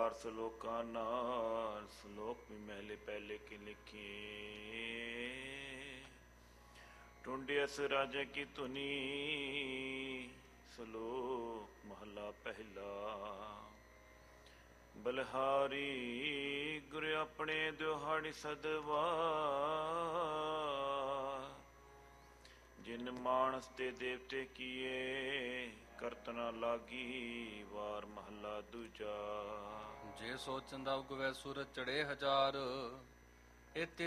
ਚਾਰ ਸਲੋਕਾਂ ਨਾਲ ਸਲੋਕ ਵੀ ਮਹਿਲੇ ਪਹਿਲੇ ਕੀ ਲਿਖੀ। ਟੁੰਡਿਅਸ ਰਾਜੇ ਕੀ ਧੁਨੀ ਸਲੋਕ ਮਹਲਾ ਪਹਿਲਾ। ਬਲਿਹਾਰੀ ਗੁਰ ਆਪਣੇ ਦਿਹਾੜੀ ਸਦਵਾ ਜਿਨ ਮਾਨਸ ਤੇ ਦੇਵਤੇ ਕੀਏ ਕਰਤ ਨਾ ਲਾਗੀ ਵਾਰ ਮਹਲਾ ਦੂਜਾ। ਜੇ ਸੋਚੰਦਾ ਉਗਵੈ ਸੂਰਜ ਚੜੇ ਹਜ਼ਾਰ, ਇਤੇ